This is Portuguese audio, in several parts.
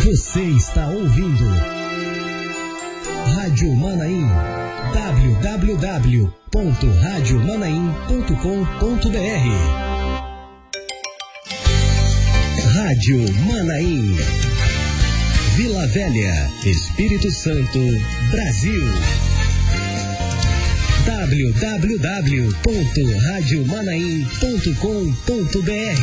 Você está ouvindo Rádio Manaim, www.radiomanaim.com.br. Rádio Manaim, Vila Velha, Espírito Santo, Brasil. www.radiomanaim.com.br.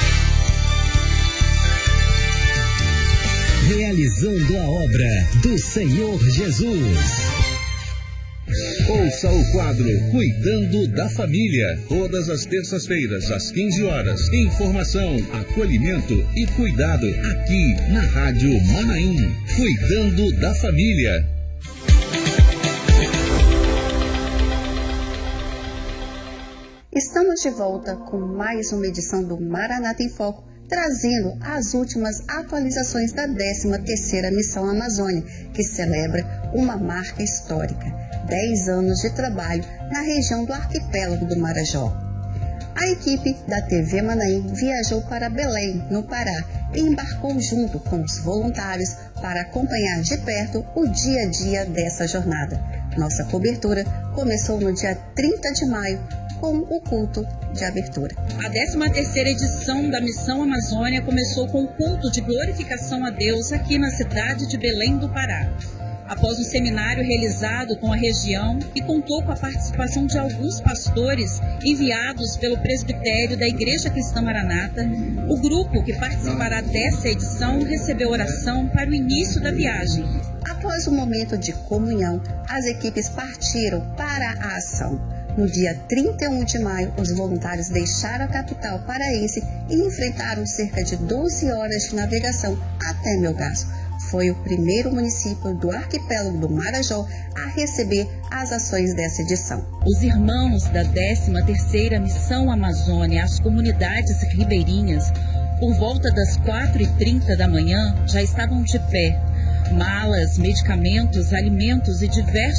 Realizando a obra do Senhor Jesus. Ouça o quadro Cuidando da Família, todas as terças-feiras, às 15 horas. Informação, acolhimento e cuidado aqui na Rádio Manaim. Cuidando da Família. Estamos de volta com mais uma edição do Maranata em Foco, trazendo as últimas atualizações da 13ª Missão Amazônia, que celebra uma marca histórica, 10 anos de trabalho na região do arquipélago do Marajó. A equipe da TV Manaim viajou para Belém, no Pará, e embarcou junto com os voluntários para acompanhar de perto o dia a dia dessa jornada. Nossa cobertura começou no dia 30 de maio, com o culto de abertura. A 13ª edição da Missão Amazônia começou com o culto de glorificação a Deus aqui na cidade de Belém do Pará. Após um seminário realizado com a região e contou com a participação de alguns pastores enviados pelo presbitério da Igreja Cristã Maranata, o grupo que participará dessa edição recebeu oração para o início da viagem. Após o momento de comunhão, as equipes partiram para a ação. No dia 31 de maio, os voluntários deixaram a capital paraense e enfrentaram cerca de 12 horas de navegação até Melgaço. Foi o primeiro município do arquipélago do Marajó a receber as ações dessa edição. Os irmãos da 13ª Missão Amazônia, as comunidades ribeirinhas, por volta das 4h30 da manhã, já estavam de pé. Malas, medicamentos, alimentos e diversos